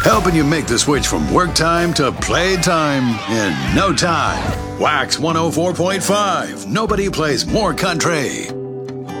helping you make the switch from work time to play time in no time. Wax 104.5. Nobody plays more country.